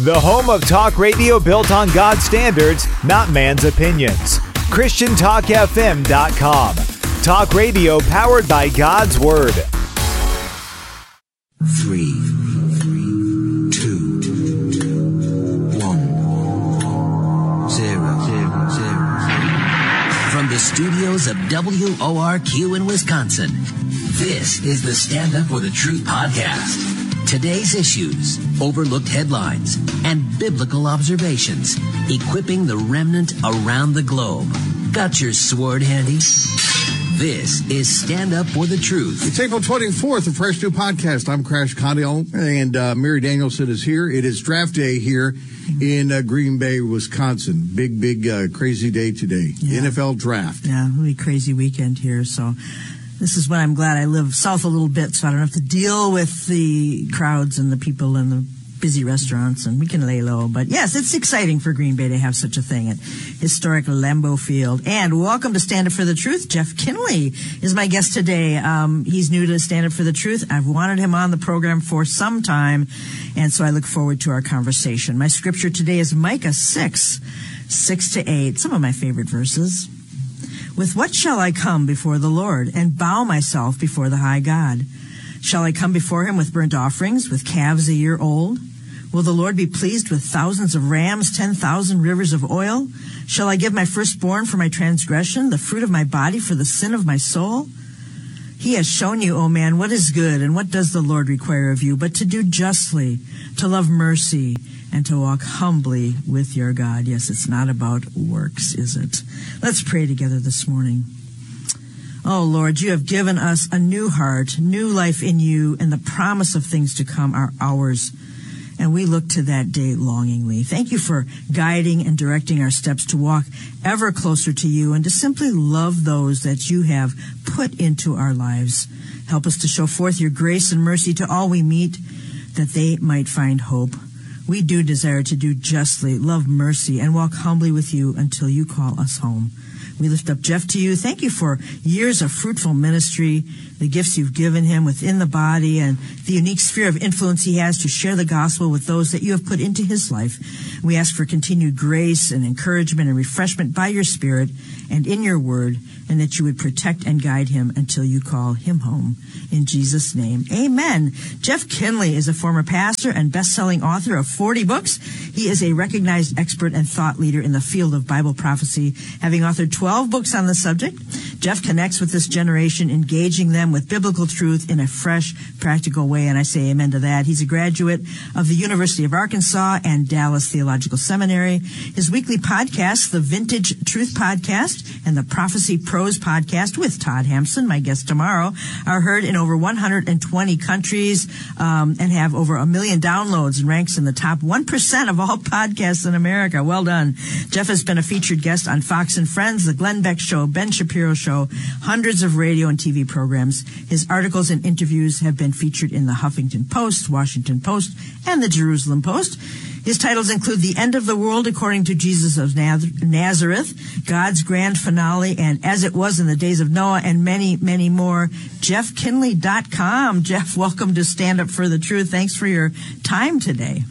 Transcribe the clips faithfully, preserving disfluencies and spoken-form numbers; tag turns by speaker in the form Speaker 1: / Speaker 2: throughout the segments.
Speaker 1: The home of talk radio built on God's standards, not man's opinions. Christian Talk F M dot com. Talk radio powered by God's Word.
Speaker 2: Three, two, one, zero, zero, zero. From the studios of W O R Q in Wisconsin, this is the Stand Up for the Truth podcast. Today's issues, overlooked headlines, and biblical observations, equipping the remnant around the globe. Got your sword handy? This is Stand Up for the Truth.
Speaker 3: It's April twenty-fourth, a fresh new podcast. I'm Crash Caudill, and uh, Mary Danielson is here. It is draft day here in uh, Green Bay, Wisconsin. Big, big, uh, crazy day today. Yeah. N F L draft.
Speaker 4: Yeah, it'll be a crazy weekend here, so... This is when I'm glad I live south a little bit, so I don't have to deal with the crowds and the people and the busy restaurants, and we can lay low. But yes, it's exciting for Green Bay to have such a thing at historic Lambeau Field. And welcome to Stand Up for the Truth. Jeff Kinley is my guest today. Um, he's new to Stand Up for the Truth. I've wanted him on the program for some time, and so I look forward to our conversation. My scripture today is Micah six, six to eight, some of my favorite verses. With what shall I come before the Lord and bow myself before the high God? Shall I come before him with burnt offerings, with calves a year old? Will the Lord be pleased with thousands of rams, ten thousand rivers of oil? Shall I give my firstborn for my transgression, the fruit of my body for the sin of my soul? He has shown you, O man, what is good, and what does the Lord require of you, but to do justly, to love mercy, and to walk humbly with your God. Yes, it's not about works, is it? Let's pray together this morning. Oh, Lord, you have given us a new heart, new life in you, and the promise of things to come are ours. And we look to that day longingly. Thank you for guiding and directing our steps to walk ever closer to you and to simply love those that you have put into our lives. Help us to show forth your grace and mercy to all we meet, that they might find hope. We do desire to do justly, love mercy, and walk humbly with you until you call us home. We lift up Jeff to you. Thank you for years of fruitful ministry, the gifts you've given him within the body, and the unique sphere of influence he has to share the gospel with those that you have put into his life. We ask for continued grace and encouragement and refreshment by your Spirit and in your word, and that you would protect and guide him until you call him home. In Jesus' name, amen. Jeff Kinley is a former pastor and best-selling author of forty books. He is a recognized expert and thought leader in the field of Bible prophecy, having authored twelve books on the subject. Jeff connects with this generation, engaging them with biblical truth in a fresh, practical way, and I say amen to that. He's a graduate of the University of Arkansas and Dallas Theological Seminary. His weekly podcasts, the Vintage Truth Podcast and the Prophecy Pros Podcast with Todd Hampson, my guest tomorrow, are heard in over one hundred twenty countries um, and have over a million downloads and ranks in the top one percent of all podcasts in America. Well done. Jeff has been a featured guest on Fox and Friends, The Glenn Beck Show, Ben Shapiro Show, hundreds of radio and T V programs. His articles and interviews have been featured in the Huffington Post, Washington Post, and the Jerusalem Post. His titles include The End of the World According to Jesus of Nazareth, God's Grand Finale, and As It Was in the Days of Noah, and many, many more. Jeff Kinley dot com. Jeff, welcome to Stand Up for the Truth. Thanks for your time today.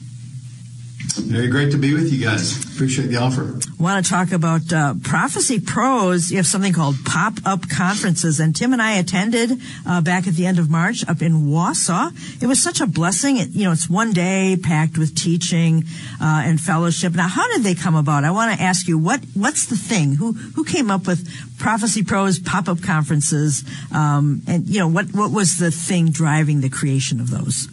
Speaker 5: Very great to be with you guys. Appreciate the offer.
Speaker 4: Want to talk about uh, Prophecy Pros. You have something called pop-up conferences, and Tim and I attended uh, back at the end of March up in Wausau. It was such a blessing. It, you know, it's one day packed with teaching uh, and fellowship. Now, how did they come about? I want to ask you, what what's the thing? Who who came up with Prophecy Pros pop-up conferences? Um, and you know, what what was the thing driving the creation of those?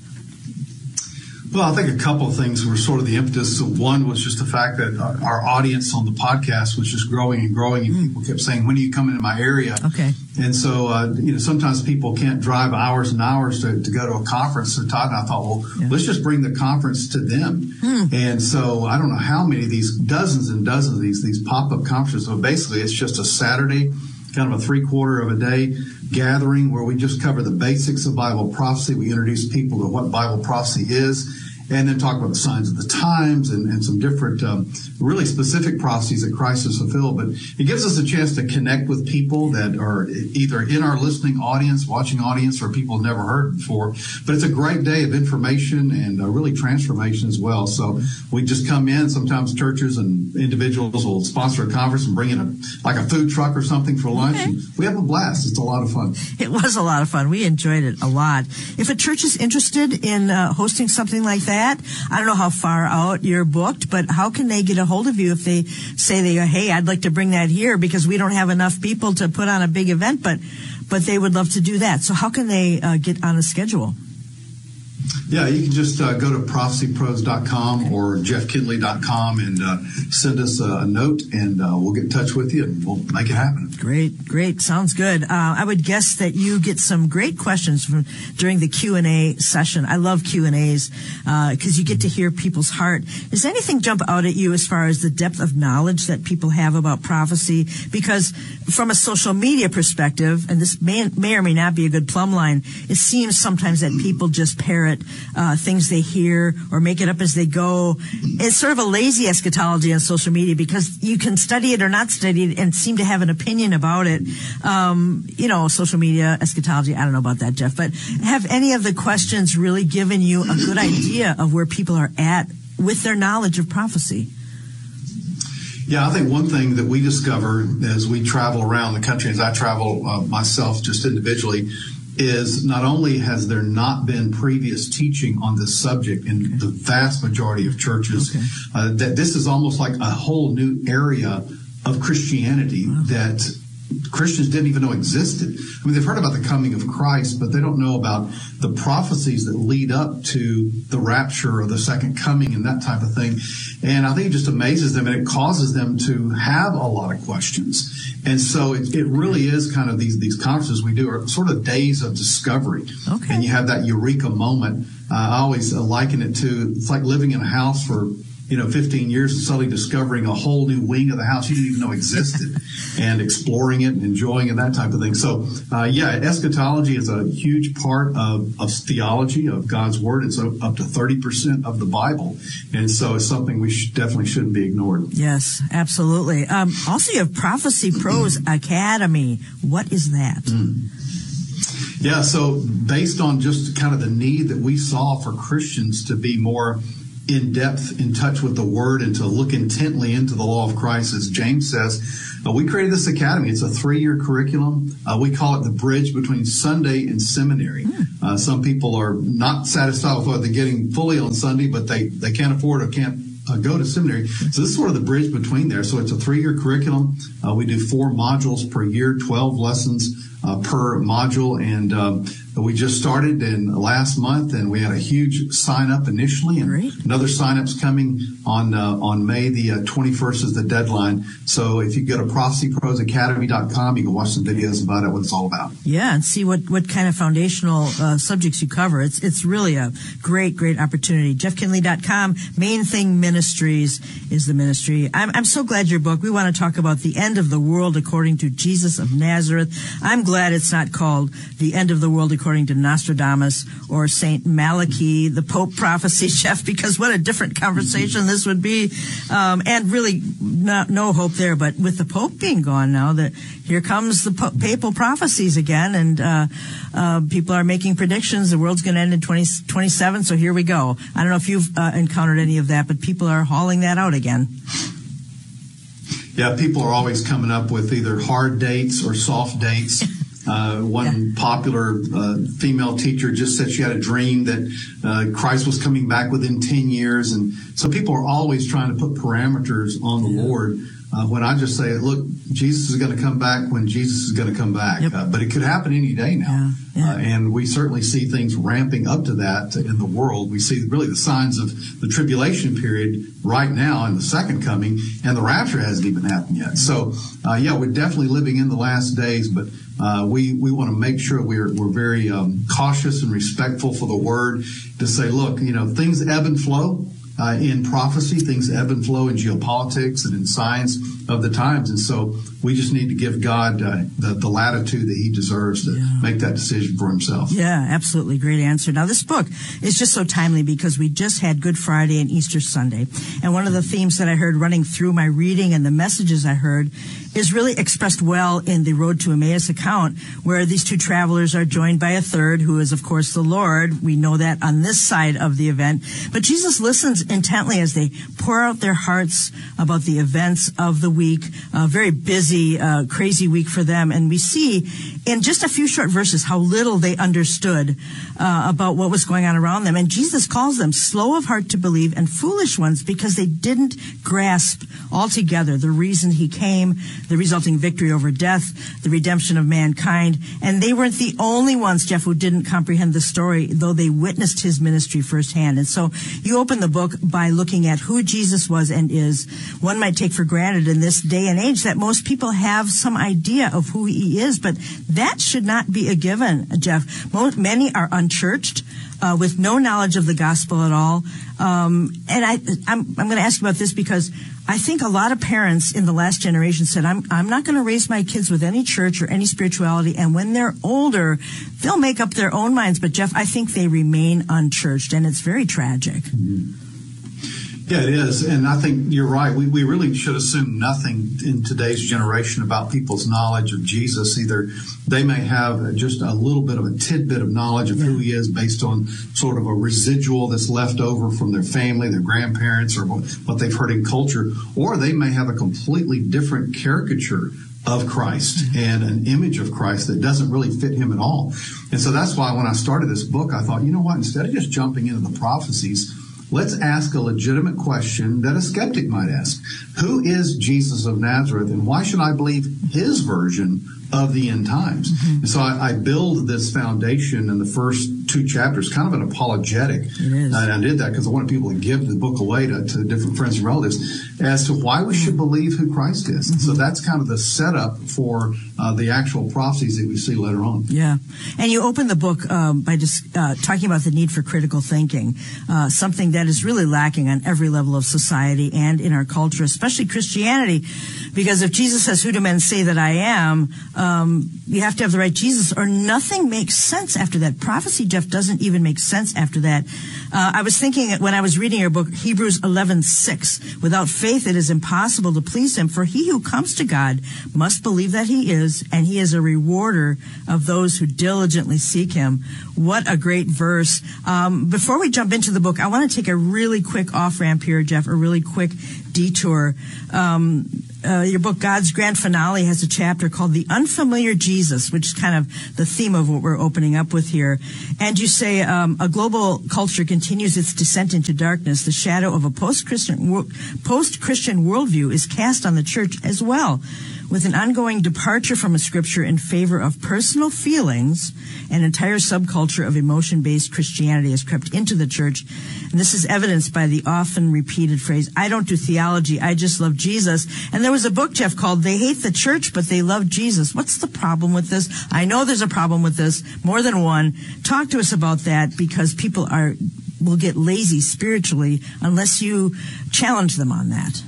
Speaker 5: Well, I think a couple of things were sort of the impetus. So one was just the fact that our audience on the podcast was just growing and growing, and people kept saying, when do you come into my area?
Speaker 4: Okay.
Speaker 5: And so, uh, you know, sometimes people can't drive hours and hours to, to go to a conference. So Todd and I thought, well, yeah. let's just bring the conference to them. Hmm. And so I don't know how many of these, dozens and dozens of these, these pop-up conferences. So basically, it's just a Saturday, kind of a three-quarter of a day gathering where we just cover the basics of Bible prophecy. We introduce people to what Bible prophecy is. and then talk about the signs of the times and, and some different, um, really specific prophecies that Christ has fulfilled. But it gives us a chance to connect with people that are either in our listening audience, watching audience, or people never heard before. But it's a great day of information and uh, really transformation as well. So we just come in. Sometimes churches and individuals will sponsor a conference and bring in a like a food truck or something for lunch.
Speaker 4: Okay.
Speaker 5: And we have a blast. It's a lot of fun.
Speaker 4: It was a lot of fun. We enjoyed it a lot. If a church is interested in uh, hosting something like that, I don't know how far out you're booked, but how can they get a hold of you if they say they, hey, I'd like to bring that here because we don't have enough people to put on a big event, but but they would love to do that. So how can they uh, get on a schedule?
Speaker 5: Yeah, you can just uh, go to prophecy pros dot com or jeff kinley dot com and uh, send us a note, and uh, we'll get in touch with you, and we'll make it happen.
Speaker 4: Great, great. Sounds good. Uh, I would guess that you get some great questions from during the Q and A session. I love Q and A's because uh, you get to hear people's heart. Does anything jump out at you as far as the depth of knowledge that people have about prophecy? Because from a social media perspective, and this may, may or may not be a good plumb line, it seems sometimes that people just parrot uh, things they hear or make it up as they go. It's sort of a lazy eschatology on social media because you can study it or not study it and seem to have an opinion about it. Um, you know, social media, eschatology, I don't know about that, Jeff, but have any of the questions really given you a good idea of where people are at with their knowledge of prophecy?
Speaker 5: Yeah, I think one thing that we discover as we travel around the country, as I travel uh, myself just individually, is not only has there not been previous teaching on this subject in okay. the vast majority of churches, okay. uh, that this is almost like a whole new area of Christianity wow. that Christians didn't even know existed. I mean, they've heard about the coming of Christ, but they don't know about the prophecies that lead up to the rapture or the second coming and that type of thing. And I think it just amazes them, and it causes them to have a lot of questions. And so it, it really is kind of these, these conferences we do are sort of days of discovery. Okay. And you have that eureka moment. Uh, I always uh, liken it to, it's like living in a house for you know, fifteen years and suddenly discovering a whole new wing of the house you didn't even know existed and exploring it and enjoying it, that type of thing. So, uh, yeah, eschatology is a huge part of, of theology, of God's Word. It's up to thirty percent of the Bible. And so it's something we should, definitely shouldn't be ignored.
Speaker 4: Yes, absolutely. Um, also, you have Prophecy Pros Academy. What is that? Mm.
Speaker 5: Yeah, so based on just kind of the need that we saw for Christians to be more in depth, in touch with the Word, and to look intently into the law of Christ, as James says, uh, we created this academy. It's a three-year curriculum. Uh, we call it the bridge between Sunday and seminary. Mm. Uh, some people are not satisfied with what they're getting fully on Sunday, but they, they can't afford or can't uh, go to seminary. So this is sort of the bridge between there. So it's a three-year curriculum. Uh, we do four modules per year, twelve lessons uh, per module, and um, we just started in last month, and we had a huge sign up initially, and Great. another sign up's coming on uh, on May the uh, twenty-first is the deadline. So if you go to prophecy pros academy dot com, you can watch some videos about it, what it's all about.
Speaker 4: Yeah, and see what, what kind of foundational uh, subjects you cover. It's it's really a great, great opportunity. jeff kinley dot com, Main Thing Ministries is the ministry. I'm, I'm so glad your book, we want to talk about the end of the world according to Jesus of Nazareth. I'm glad it's not called the end of the world according according to Nostradamus or Saint Malachi, the Pope prophecy, Jeff, because what a different conversation this would be. Um, and really no, no hope there. But with the Pope being gone now, that here comes the po- papal prophecies again, and uh, uh, people are making predictions. The world's going to end in twenty twenty-seven, so here we go. I don't know if you've uh, encountered any of that, but people are hauling that out again.
Speaker 5: Yeah, people are always coming up with either hard dates or soft dates. Uh, one yeah. popular uh, female teacher just said she had a dream that uh, Christ was coming back within ten years. And so people are always trying to put parameters on the yeah. Lord. Uh, when I just say, look, Jesus is going to come back when Jesus is going to come back. Yep. Uh, but it could happen any day now. Yeah. Yeah. Uh, and we certainly see things ramping up to that in the world. We see really the signs of the tribulation period right now in the second coming, and the rapture hasn't even happened yet. So, uh, yeah, we're definitely living in the last days, but uh, we, we want to make sure we're, we're very um, cautious and respectful for the Word to say, look, you know, things ebb and flow. uh, in prophecy. Things ebb and flow in geopolitics and in science of the times. And so we just need to give God uh, the, the latitude that he deserves to yeah. make that decision for himself.
Speaker 4: Yeah, absolutely. Great answer. Now, this book is just so timely because we just had Good Friday and Easter Sunday. And one of the themes that I heard running through my reading and the messages I heard is really expressed well in the Road to Emmaus account, where these two travelers are joined by a third, who is, of course, the Lord. We know that on this side of the event. But Jesus listens intently as they pour out their hearts about the events of the week, a very busy, uh, crazy week for them. And we see in just a few short verses how little they understood uh, about what was going on around them. And Jesus calls them slow of heart to believe and foolish ones because they didn't grasp altogether the reason he came, the resulting victory over death, the redemption of mankind. And they weren't the only ones, Jeff, who didn't comprehend the story, though they witnessed his ministry firsthand. And so you open the book by looking at who Jesus was and is. One might take for granted in this day and age that most people have some idea of who he is, but that should not be a given, Jeff. Most, many are unchurched, uh, with no knowledge of the gospel at all. Um, and I, I'm, I'm going to ask you about this because I think a lot of parents in the last generation said, I'm, I'm not going to raise my kids with any church or any spirituality. And when they're older, they'll make up their own minds. But Jeff, I think they remain unchurched, and it's very tragic.
Speaker 5: Mm-hmm. Yeah, it is. And I think you're right. We, we really should assume nothing in today's generation about people's knowledge of Jesus. Either they may have just a little bit of a tidbit of knowledge of who he is based on sort of a residual that's left over from their family, their grandparents, or what they've heard in culture, or they may have a completely different caricature of Christ and an image of Christ that doesn't really fit him at all. And so that's why when I started this book, I thought, you know what, instead of just jumping into the prophecies, let's ask a legitimate question that a skeptic might ask. Who is Jesus of Nazareth, and why should I believe his version of the end times? Mm-hmm. And so I, I build this foundation in the first two chapters, kind of an apologetic.
Speaker 4: It is.
Speaker 5: And I did that because I wanted people to give the book away to, to different friends and relatives as to why we should believe who Christ is. Mm-hmm. So that's kind of the setup for uh, the actual prophecies that we see later on.
Speaker 4: Yeah. And you open the book um, by just uh, talking about the need for critical thinking, uh, something that is really lacking on every level of society and in our culture, especially Christianity. Because if Jesus says, who do men say that I am, um, you have to have the right Jesus, or nothing makes sense after that. Prophecy, Jeff, doesn't even make sense after that. Uh, I was thinking when I was reading your book, Hebrews eleven six, without faith it is impossible to please him, for he who comes to God must believe that he is, and he is a rewarder of those who diligently seek him. What a great verse. Um, before we jump into the book, I want to take a really quick off-ramp here, Jeff, a really quick detour. Um, uh, your book, God's Grand Finale, has a chapter called The Unfamiliar Jesus, which is kind of the theme of what we're opening up with here. And you say, um, a global culture continues its descent into darkness. The shadow of a post-Christian, post-Christian worldview is cast on the church as well, with an ongoing departure from a scripture in favor of personal feelings. An entire subculture of emotion-based Christianity has crept into the church. And this is evidenced by the often repeated phrase, I don't do theology, I just love Jesus. And there was a book, Jeff, called They Hate the Church, but They Love Jesus. What's the problem with this? I know there's a problem with this, more than one. Talk to us about that, because people are will get lazy spiritually unless you challenge them on that.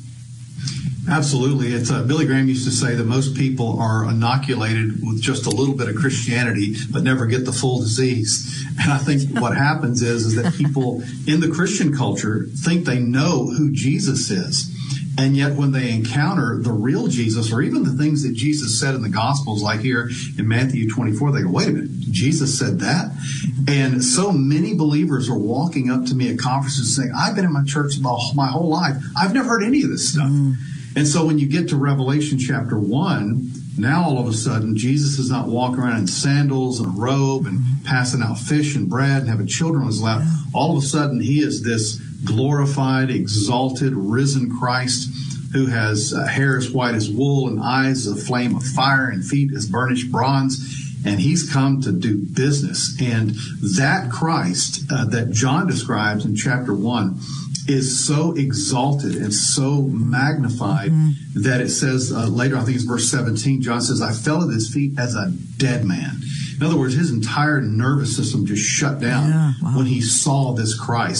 Speaker 5: Absolutely. It's uh, Billy Graham used to say that most people are inoculated with just a little bit of Christianity, but never get the full disease. And I think what happens is, is that people in the Christian culture think they know who Jesus is. And yet when they encounter the real Jesus, or even the things that Jesus said in the Gospels, like here in Matthew twenty-four, they go, wait a minute, Jesus said that? And so many believers are walking up to me at conferences saying, I've been in my church my whole life. I've never heard any of this stuff. Mm. And so when you get to Revelation chapter one, now all of a sudden Jesus is not walking around in sandals and a robe and passing out fish and bread and having children on his lap. All of a sudden he is this glorified, exalted, risen Christ who has uh, hair as white as wool and eyes as a flame of fire and feet as burnished bronze. And he's come to do business. And that Christ uh, that John describes in chapter one is so exalted and so magnified mm-hmm. that it says uh, later, I think it's verse seventeen, John says, I fell at his feet as a dead man. In other words, his entire nervous system just shut down yeah, wow. when he saw this Christ.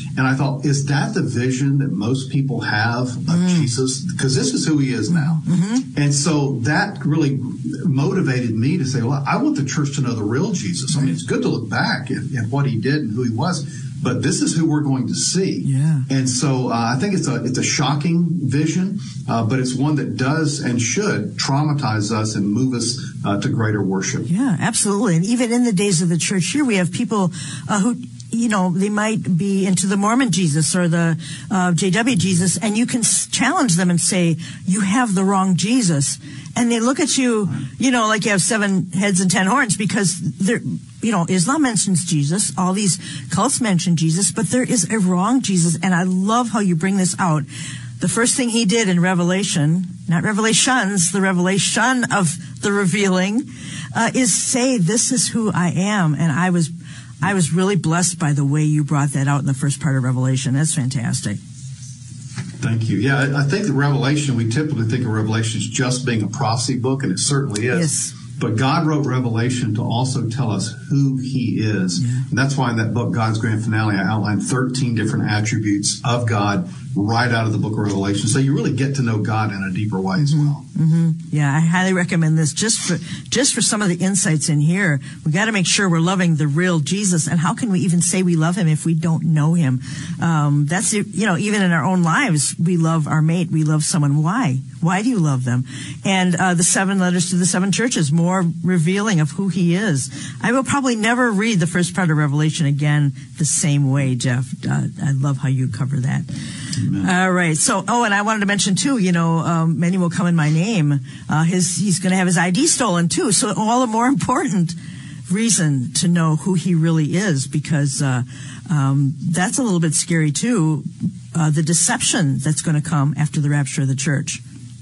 Speaker 5: And I thought, is that the vision that most people have of mm. Jesus? Because this is who he is now. Mm-hmm. And so that really motivated me to say, well, I want the church to know the real Jesus. I mean, it's good to look back at, at what he did and who he was, but this is who we're going to see.
Speaker 4: Yeah.
Speaker 5: And so uh, I think it's a it's a shocking vision, uh, but it's one that does and should traumatize us and move us uh, to greater worship.
Speaker 4: Yeah, absolutely. And even in the days of the church here, we have people uh, who, you know, they might be into the Mormon Jesus or the uh, J W Jesus, and you can s- challenge them and say, you have the wrong Jesus. And they look at you, you know, like you have seven heads and ten horns, because they're, you know, Islam mentions Jesus, all these cults mention Jesus, but there is a wrong Jesus. And I love how you bring this out. The first thing he did in Revelation, not Revelations, the revelation of the revealing, uh, is say, this is who I am. And I was, I was really blessed by the way you brought that out in the first part of Revelation. That's fantastic.
Speaker 5: Thank you. Yeah, I think the Revelation, we typically think of Revelation as just being a prophecy book, and it certainly is.
Speaker 4: Yes.
Speaker 5: But God wrote Revelation to also tell us who he is. Yeah. And that's why in that book, God's Grand Finale, I outlined thirteen different attributes of God right out of the book of Revelation. So you really get to know God in a deeper way mm-hmm. as well.
Speaker 4: Mm-hmm. Yeah, I highly recommend this just for just for some of the insights in here. We got to make sure we're loving the real Jesus. And how can we even say we love him if we don't know him? Um, that's, you know, even in our own lives, we love our mate. We love someone. Why? Why do you love them? And uh, the seven letters to the seven churches, more revealing of who he is. I will probably never read the first part of Revelation again the same way, Jeff. Uh, I love how you cover that. Amen. All right. So, oh, and I wanted to mention too, you know, um, many will come in my name. Uh, his, he's going to have his I D stolen too. So all the more important reason to know who he really is, because, uh, um, that's a little bit scary too. Uh, the deception that's going to come after the rapture of the church.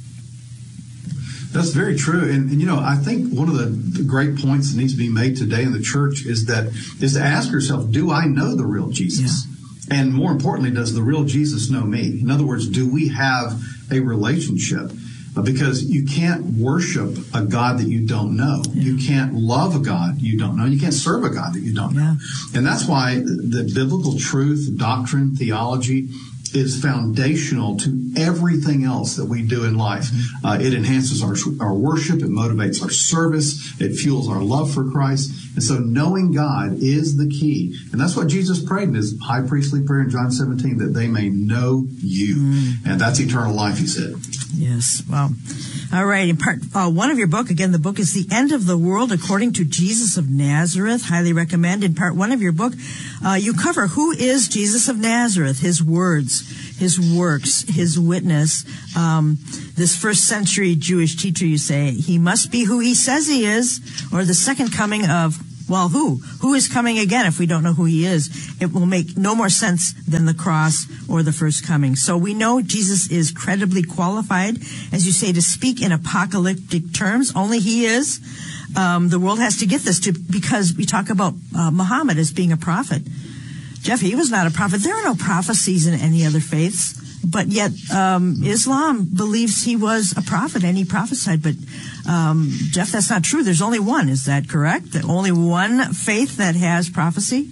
Speaker 5: That's very true. And, and, you know, I think one of the, the great points that needs to be made today in the church is that, is to ask yourself, do I know the real Jesus? Yeah. And more importantly, does the real Jesus know me? In other words, do we have a relationship? Uh, because you can't worship a God that you don't know. Yeah. You can't love a God you don't know. You can't serve a God that you don't know. Yeah. And that's why the biblical truth, doctrine, theology is foundational to everything else that we do in life. Mm-hmm. Uh, it enhances our our worship. It motivates our service. It fuels our love for Christ. And so knowing God is the key. And that's what Jesus prayed in his high priestly prayer in John seventeen, that they may know you. Mm-hmm. And that's eternal life, he said.
Speaker 4: Yes. Well, all right. In part uh, one of your book, again, the book is The End of the World According to Jesus of Nazareth. Highly recommend. In part one of your book, uh, you cover who is Jesus of Nazareth, his words, his works, his witness. Um, this first century Jewish teacher, you say, he must be who he says he is, or the second coming of, well, who? Who is coming again if we don't know who he is? It will make no more sense than the cross or the first coming. So we know Jesus is credibly qualified, as you say, to speak in apocalyptic terms. Only he is. Um, the world has to get this to, because we talk about uh, Muhammad as being a prophet. Jeff, he was not a prophet. There are no prophecies in any other faiths, but yet um, Islam believes he was a prophet and he prophesied. But um, Jeff, that's not true. There's only one. Is that correct? The only one faith that has prophecy?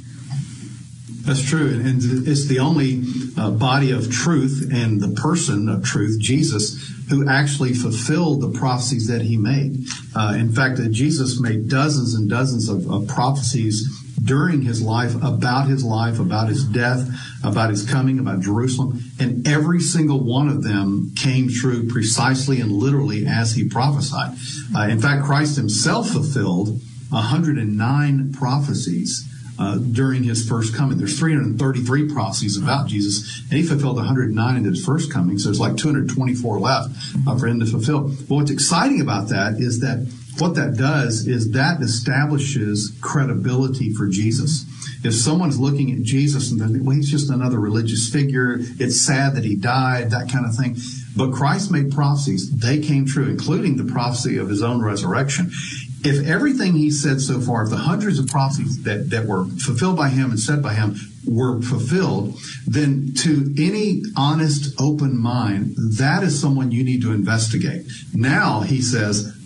Speaker 5: That's true, and it's the only uh, body of truth and the person of truth, Jesus, who actually fulfilled the prophecies that he made. Uh, in fact, uh, Jesus made dozens and dozens of, of prophecies during his life, about his life, about his death, about his coming, about Jerusalem. And every single one of them came true precisely and literally as he prophesied. Uh, in fact, Christ himself fulfilled one hundred nine prophecies uh, during his first coming. There's three hundred thirty-three prophecies about Jesus, and he fulfilled one hundred nine in his first coming. So there's like two hundred twenty-four left uh, for him to fulfill. But what's exciting about that is that what that does is that establishes credibility for Jesus. If someone's looking at Jesus and thinking, well, he's just another religious figure, it's sad that he died, that kind of thing. But Christ made prophecies. They came true, including the prophecy of his own resurrection. If everything he said so far, if the hundreds of prophecies that, that were fulfilled by him and said by him were fulfilled, then to any honest, open mind, that is someone you need to investigate. Now, he says,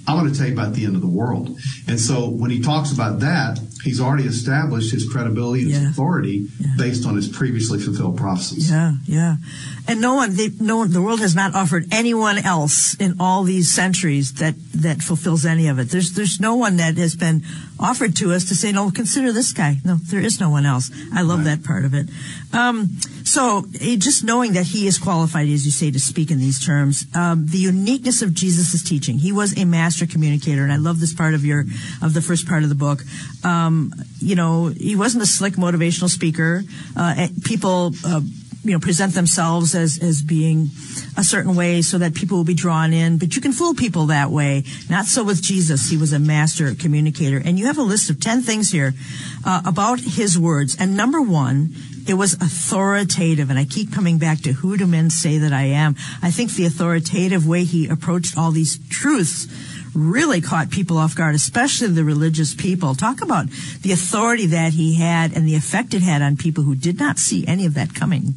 Speaker 5: I want to tell you about the end of the world. And so when he talks about that, he's already established his credibility and his
Speaker 4: yeah.
Speaker 5: authority yeah. based on his previously fulfilled prophecies.
Speaker 4: Yeah, yeah. And no one, they, no one, the world has not offered anyone else in all these centuries that, that fulfills any of it. There's, there's no one that has been offered to us to say, no, consider this guy. No, there is no one else. I love right. that part of it. Um, so just knowing that he is qualified, as you say, to speak in these terms, um, the uniqueness of Jesus' teaching. He was a master communicator, and I love this part of your, of the first part of the book. Um, you know, he wasn't a slick motivational speaker. Uh, people, uh, you know, present themselves as, as being a certain way so that people will be drawn in, but you can fool people that way. Not so with Jesus. He was a master communicator. And you have a list of ten things here, uh, about his words. And number one, it was authoritative. And I keep coming back to, who do men say that I am? I think the authoritative way he approached all these truths really caught people off guard, especially the religious people. Talk about the authority that he had and the effect it had on people who did not see any of that coming.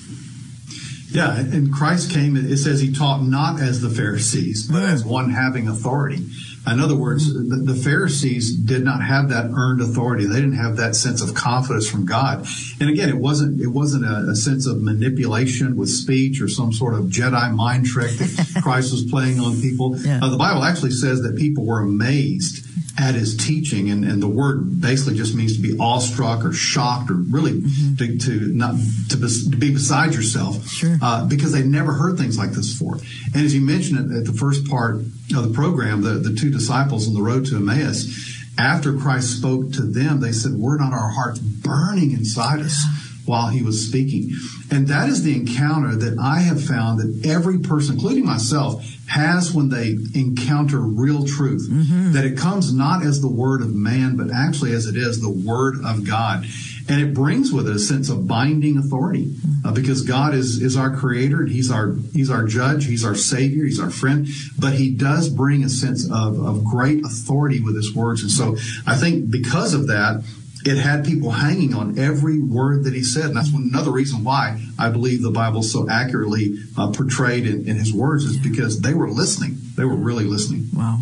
Speaker 5: Yeah, and Christ came, it says he taught not as the Pharisees, but as one having authority. In other words, the, the Pharisees did not have that earned authority. They didn't have that sense of confidence from God. And again, it wasn't it wasn't a, a sense of manipulation with speech or some sort of Jedi mind trick that Christ was playing on people. Yeah. Uh, the Bible actually says that people were amazed at his teaching, and, and the word basically just means to be awestruck or shocked or really mm-hmm. to, to not to, to be beside yourself,
Speaker 4: sure.
Speaker 5: uh, because they never heard things like this before. And as you mentioned at the first part of the program, the, the two disciples on the road to Emmaus, after Christ spoke to them, they said, "Were not our hearts burning inside us while he was speaking?" And that is the encounter that I have found that every person, including myself, has when they encounter real truth, mm-hmm. that it comes not as the word of man, but actually as it is the word of God. And it brings with it a sense of binding authority, uh, because God is, is our creator. He's our, he's our judge. He's our savior. He's our friend. But he does bring a sense of, of great authority with his words. And so I think because of that, it had people hanging on every word that he said. And that's one, another reason why I believe the Bible so accurately uh, portrayed in, in his words, is because they were listening. They were really listening.
Speaker 4: Wow.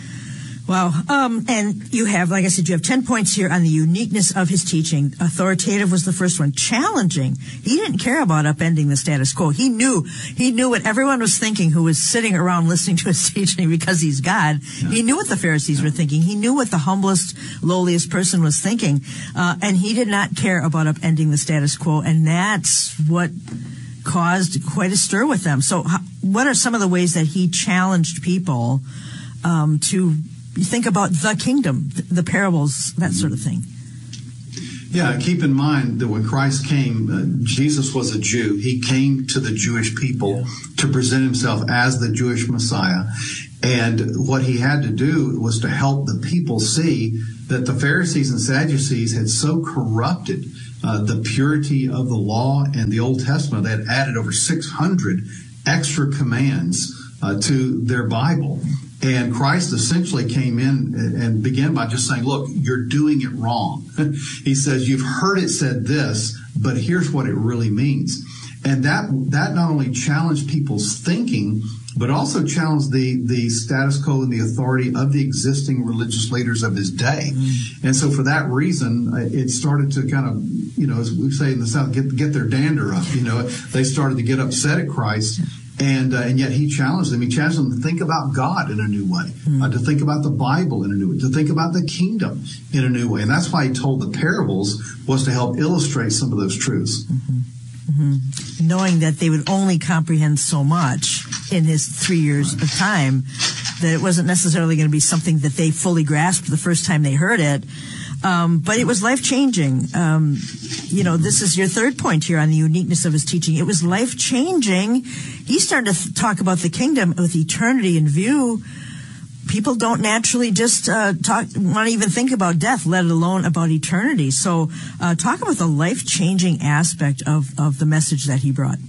Speaker 4: Wow. Um, and you have, like I said, you have ten points here on the uniqueness of his teaching. Authoritative was the first one. Challenging. He didn't care about upending the status quo. He knew, he knew what everyone was thinking who was sitting around listening to his teaching, because he's God. Yeah. He knew what the Pharisees yeah. were thinking. He knew what the humblest, lowliest person was thinking. Uh, and he did not care about upending the status quo. And that's what caused quite a stir with them. So how, what are some of the ways that he challenged people, um, to think about the kingdom, the parables, that sort of thing?
Speaker 5: Yeah, keep in mind that when Christ came, uh, Jesus was a Jew. He came to the Jewish people to present himself as the Jewish Messiah. And what he had to do was to help the people see that the Pharisees and Sadducees had so corrupted uh, the purity of the law and the Old Testament. They had added over six hundred extra commands uh, to their Bible. And Christ essentially came in and began by just saying, look, you're doing it wrong. He says, you've heard it said this, but here's what it really means. And that that not only challenged people's thinking, but also challenged the, the status quo and the authority of the existing religious leaders of his day. Mm. And so for that reason, it started to kind of, you know, as we say in the South, get, get their dander up. You know, they started to get upset at Christ. And uh, and yet he challenged them. He challenged them to think about God in a new way, mm. uh, to think about the Bible in a new way, to think about the kingdom in a new way. And that's why he told the parables, was to help illustrate some of those truths.
Speaker 4: Mm-hmm. Mm-hmm. Knowing that they would only comprehend so much in his three years right. of time, that it wasn't necessarily going to be something that they fully grasped the first time they heard it. Um, but it was life-changing. Um, you know, this is your third point here on the uniqueness of his teaching. It was life-changing. He started to th- talk about the kingdom with eternity in view. People don't naturally just uh, talk, want to even think about death, let alone about eternity. So uh, talk about the life-changing aspect of, of the message that he brought.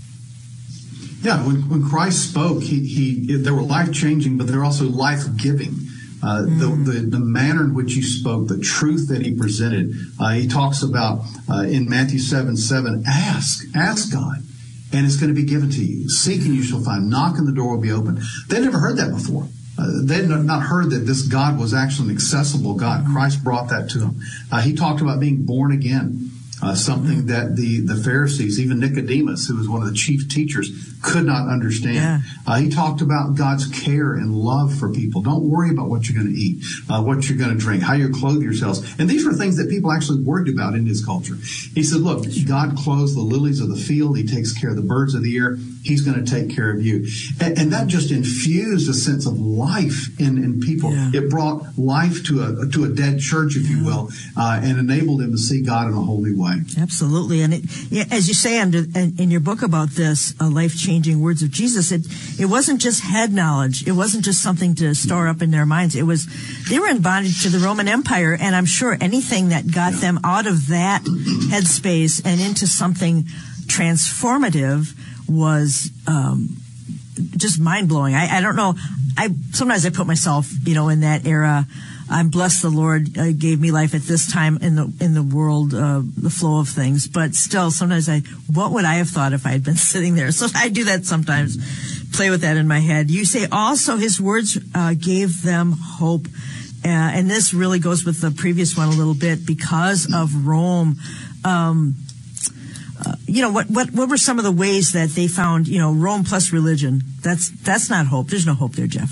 Speaker 5: Yeah, when, when Christ spoke, he, he they were life-changing, but they're also life-giving. Uh, mm. the, the, the manner in which he spoke, the truth that he presented. Uh, he talks about uh, in Matthew seven seven, ask, ask God, and it's going to be given to you. Seek and you shall find. Knock and the door will be open. They never heard that before. Uh, they had not heard that this God was actually an accessible God. Christ brought that to them. Uh, he talked about being born again, uh, something that the, the Pharisees, even Nicodemus, who was one of the chief teachers, could not understand.
Speaker 4: Yeah.
Speaker 5: Uh, he talked about God's care and love for people. Don't worry about what you're going to eat, uh, what you're going to drink, how you clothe yourselves. And these were things that people actually worried about in his culture. He said, look, God clothes the lilies of the field. He takes care of the birds of the air. He's going to take care of you. And, and that just infused a sense of life in, in people. Yeah. It brought life to a to a dead church, if yeah. you will, uh, and enabled them to see God in a whole new way.
Speaker 4: Absolutely. And it, yeah, as you say under, in, in your book about this, uh, life-changing words of Jesus, it it wasn't just head knowledge. It wasn't just something to store up in their minds. It was, they were in bondage to the Roman Empire, and I'm sure anything that got yeah. them out of that headspace and into something transformative was um, just mind-blowing. I, I don't know. I sometimes I put myself, you know, in that era. I'm blessed the Lord uh, gave me life at this time in the in the world, uh, the flow of things. But still, sometimes I, what would I have thought if I had been sitting there? So I do that sometimes, play with that in my head. You say also his words uh, gave them hope. Uh, and this really goes with the previous one a little bit because of Rome. Um, Uh, you know, what, what, what were some of the ways that they found, you know, Rome plus religion? That's, that's not hope. There's no hope there, Jeff.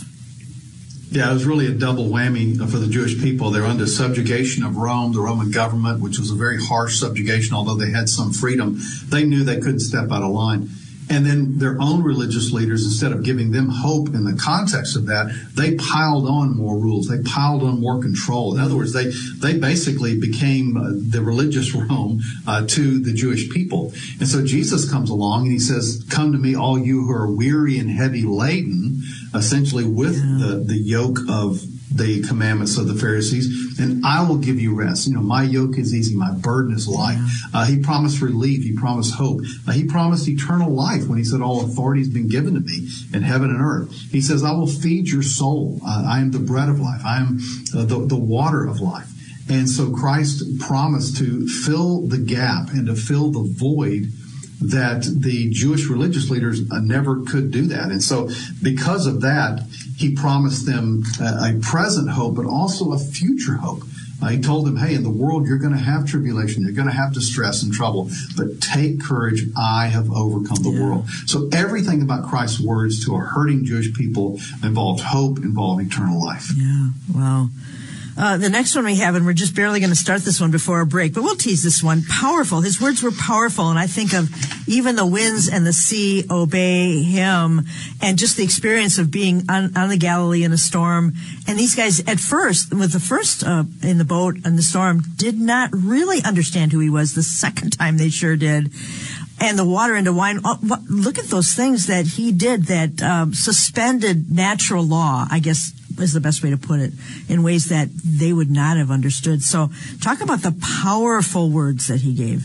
Speaker 5: Yeah, it was really a double whammy for the Jewish people. They're under subjugation of Rome, the Roman government, which was a very harsh subjugation, although they had some freedom. They knew they couldn't step out of line. And then their own religious leaders, instead of giving them hope in the context of that, they piled on more rules. They piled on more control. In other words, they, they basically became uh, the religious Rome uh, to the Jewish people. And so Jesus comes along and he says, come to me, all you who are weary and heavy laden, essentially with yeah. the, the yoke of the commandments of the Pharisees, and I will give you rest. You know, my yoke is easy, my burden is light. Yeah. Uh, he promised relief. He promised hope. Uh, he promised eternal life when he said, all authority has been given to me in heaven and earth. He says, I will feed your soul. Uh, I am the bread of life. I am uh, the, the water of life. And so Christ promised to fill the gap and to fill the void that the Jewish religious leaders uh, never could do that. And so because of that, he promised them uh, a present hope, but also a future hope. Uh, he told them, hey, in the world, you're going to have tribulation. You're going to have distress and trouble. But take courage. I have overcome the yeah. world. So everything about Christ's words to a hurting Jewish people involved hope, involved eternal life.
Speaker 4: Yeah, wow. Uh, the next one we have, and we're just barely going to start this one before our break, but we'll tease this one. Powerful. His words were powerful, and I think of even the winds and the sea obey him, and just the experience of being on, on the Galilee in a storm. And these guys, at first, with the first uh, in the boat in the storm, did not really understand who he was. The second time, they sure did. And the water into wine. Oh, what, look at those things that he did that um, suspended natural law, I guess is the best way to put it, in ways that they would not have understood. So talk about the powerful words that he gave.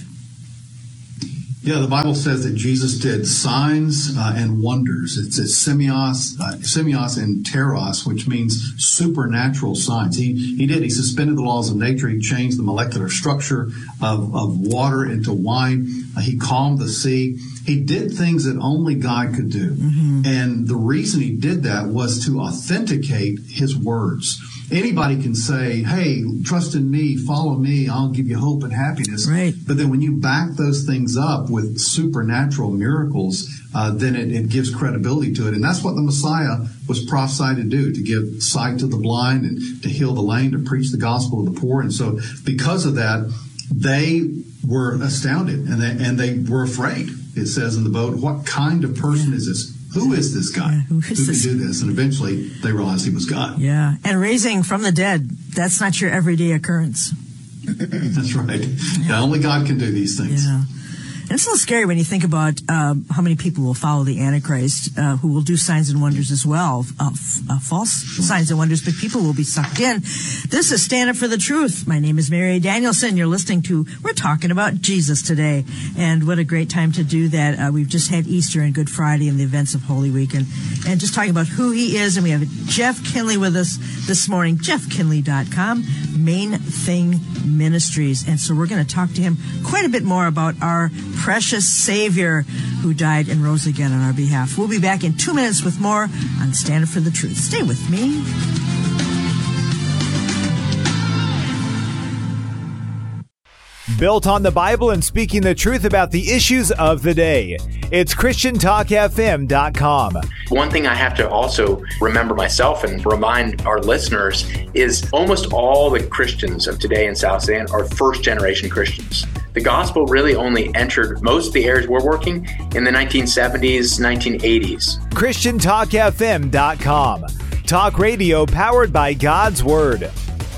Speaker 5: Yeah, the Bible says that Jesus did signs uh, and wonders. It's, it's semios, uh, semios and teros, which means supernatural signs. He he did. He suspended the laws of nature. He changed the molecular structure of, of water into wine. Uh, he calmed the sea. He did things that only God could do. Mm-hmm. And the reason he did that was to authenticate his words. Anybody can say, hey, trust in me, follow me, I'll give you hope and happiness.
Speaker 4: Right.
Speaker 5: But then when you back those things up with supernatural miracles, uh, then it, it gives credibility to it. And that's what the Messiah was prophesied to do, to give sight to the blind and to heal the lame, to preach the gospel to the poor. And so because of that, they were astounded and they, and they were afraid. It says in the boat, what kind of person yeah. is this? Who is this guy? Yeah, who is who this? Can do this? And eventually they realized he was God.
Speaker 4: Yeah. And raising from the dead, that's not your everyday occurrence.
Speaker 5: That's right. Yeah. Yeah, only God can do these things.
Speaker 4: Yeah. And it's a little scary when you think about um, how many people will follow the Antichrist, uh, who will do signs and wonders as well, uh, f- uh, false signs and wonders, but people will be sucked in. This is Stand Up for the Truth. My name is Mary Danielson. You're listening to, we're talking about Jesus today, and what a great time to do that. Uh, we've just had Easter and Good Friday and the events of Holy Week, and, and just talking about who he is, and we have Jeff Kinley with us this morning, jeff kinley dot com, Main Thing Ministries, and so we're going to talk to him quite a bit more about our precious Savior who died and rose again on our behalf. We'll be back in two minutes with more on Stand Up for the Truth. Stay with me.
Speaker 1: Built on the Bible and speaking the truth about the issues of the day. It's Christian Talk F M dot com.
Speaker 6: One thing I have to also remember myself and remind our listeners is almost all the Christians of today in South Sudan are first-generation Christians. The gospel really only entered most of the areas we're working in the nineteen seventies, nineteen eighties.
Speaker 1: Christian Talk F M dot com. Talk radio powered by God's Word.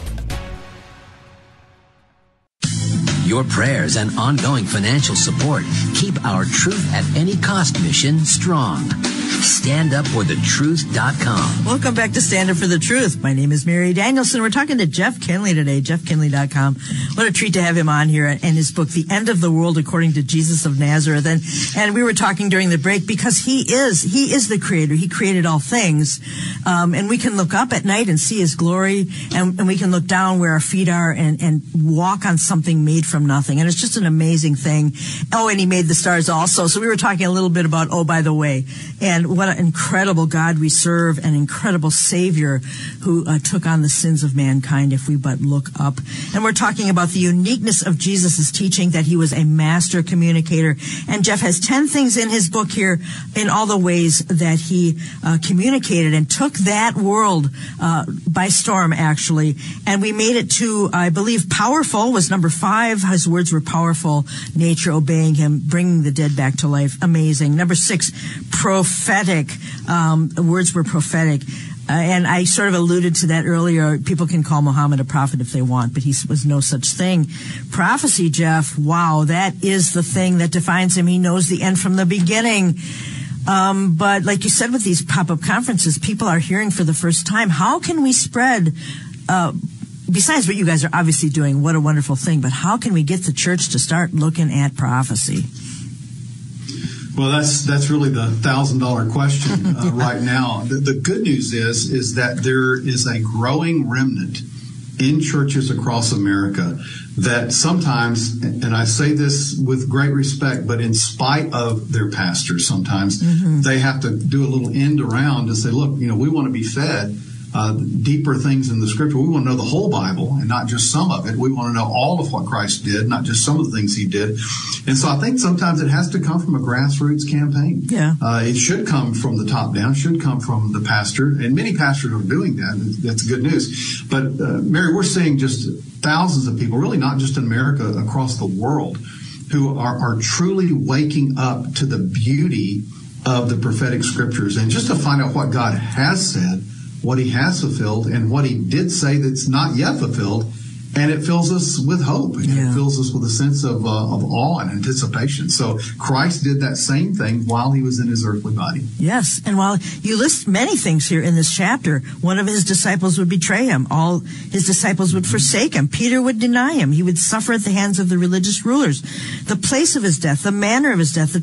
Speaker 2: Your prayers and ongoing financial support keep our Truth at Any Cost mission strong. stand up for the truth dot com.
Speaker 4: Welcome back to Stand Up for the Truth. My name is Mary Danielson. We're talking to Jeff Kinley today, jeff kinley dot com. What a treat to have him on here and his book, The End of the World According to Jesus of Nazareth. And, and we were talking during the break because he is, he is the creator. He created all things. Um, and we can look up at night and see his glory, and, and we can look down where our feet are and, and walk on something made from nothing. And it's just an amazing thing. Oh, and he made the stars also. So we were talking a little bit about, oh, by the way, and what an incredible God we serve, an incredible Savior who uh, took on the sins of mankind if we but look up. And we're talking about the uniqueness of Jesus' teaching, that he was a master communicator. And Jeff has ten things in his book here in all the ways that he uh, communicated and took that world uh, by storm, actually. And we made it to, I believe, powerful was number five. His words were powerful, nature obeying him, bringing the dead back to life. Amazing. Number six, prophetic. Um, words were prophetic. Uh, and I sort of alluded to that earlier. People can call Muhammad a prophet if they want, but he was no such thing. Prophecy, Jeff, wow, that is the thing that defines him. He knows the end from the beginning. Um, but like you said, with these pop-up conferences, people are hearing for the first time. How can we spread, uh, besides what you guys are obviously doing, what a wonderful thing, but how can we get the church to start looking at prophecy?
Speaker 5: Well, that's that's really the thousand dollar question uh, yeah. right now. The, the good news is is that there is a growing remnant in churches across America that sometimes, and I say this with great respect, but in spite of their pastors, sometimes mm-hmm. they have to do a little end around to say, look, you know, we want to be fed Uh, deeper things in the scripture. We want to know the whole Bible and not just some of it. We want to know all of what Christ did, not just some of the things he did. And so I think sometimes it has to come from a grassroots campaign.
Speaker 4: Yeah.
Speaker 5: Uh, it should come from the top down, should come from the pastor. And many pastors are doing that. That's good news. But, uh, Mary, we're seeing just thousands of people, really not just in America, across the world, who are, are truly waking up to the beauty of the prophetic scriptures. And just to find out what God has said, what he has fulfilled, and what he did say that's not yet fulfilled, and it fills us with hope, and yeah. it fills us with a sense of uh, of awe and anticipation. So Christ did that same thing while he was in his earthly body.
Speaker 4: Yes, and while you list many things here in this chapter, one of his disciples would betray him. All his disciples would forsake him. Peter would deny him. He would suffer at the hands of the religious rulers. The place of his death, the manner of his death, the